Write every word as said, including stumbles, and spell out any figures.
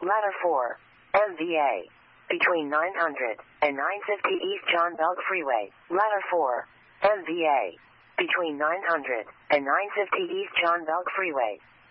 Ladder four, M V A. Between nine hundred and nine fifty East John Belk Freeway. Ladder four, M V A. Between nine hundred and nine fifty East John Belk Freeway.